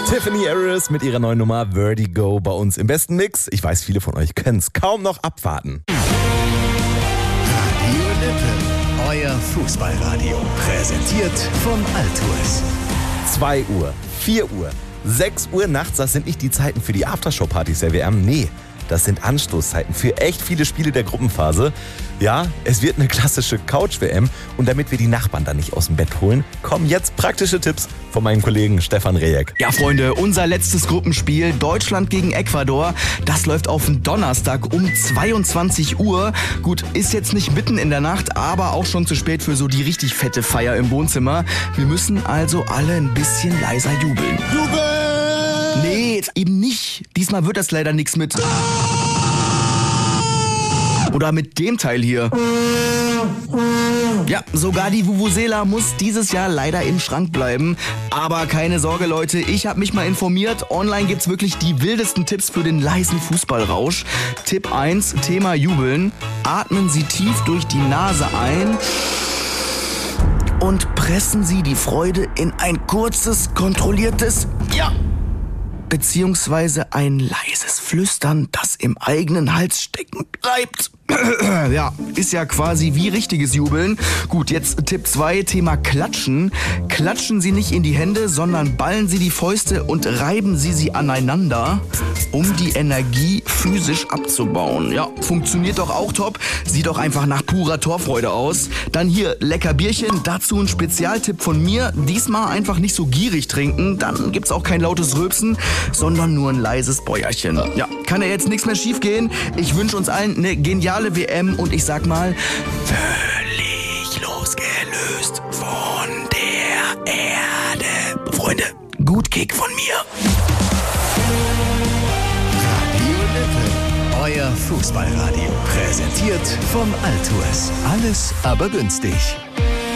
Tiffany Harris mit ihrer neuen Nummer Vertigo bei uns im besten Mix. Ich weiß, viele von euch können es kaum noch abwarten. Radio Lippe, euer Fußballradio. Präsentiert von Altours. 2 Uhr, 4 Uhr, 6 Uhr nachts, das sind nicht die Zeiten für die Aftershow-Partys der WM. Nee, das sind Anstoßzeiten für echt viele Spiele der Gruppenphase. Ja, es wird eine klassische Couch-WM. Und damit wir die Nachbarn dann nicht aus dem Bett holen, kommen jetzt praktische Tipps von meinem Kollegen Stefan Rejek. Ja, Freunde, unser letztes Gruppenspiel, Deutschland gegen Ecuador, das läuft auf den Donnerstag um 22 Uhr. Gut, ist jetzt nicht mitten in der Nacht, aber auch schon zu spät für so die richtig fette Feier im Wohnzimmer. Wir müssen also alle ein bisschen leiser jubeln. Jubeln! Nee, eben nicht. Diesmal wird das leider nichts mit... Oder mit dem Teil hier. Ja, sogar die Vuvuzela muss dieses Jahr leider im Schrank bleiben. Aber keine Sorge, Leute, ich habe mich mal informiert. Online gibt's wirklich die wildesten Tipps für den leisen Fußballrausch. Tipp 1, Thema Jubeln. Atmen Sie tief durch die Nase ein und pressen Sie die Freude in ein kurzes, kontrolliertes Ja. Beziehungsweise ein leises Flüstern, das im eigenen Hals stecken bleibt. Ja, ist ja quasi wie richtiges Jubeln. Gut, jetzt Tipp 2, Thema Klatschen. Klatschen Sie nicht in die Hände, sondern ballen Sie die Fäuste und reiben Sie sie aneinander, um die Energie physisch abzubauen. Ja, funktioniert doch auch top. Sieht doch einfach nach purer Torfreude aus. Dann hier lecker Bierchen, dazu ein Spezialtipp von mir. Diesmal einfach nicht so gierig trinken, dann gibt's auch kein lautes Rülpsen, sondern nur ein leises Bäuerchen. Ja, kann ja jetzt nichts mehr schief gehen. Ich wünsche uns allen eine geniale WM und ich sag mal, völlig losgelöst von der Erde. Freunde, gut Kick von mir. Radio Lippe, euer Fußballradio. Präsentiert von Altours. Alles aber günstig.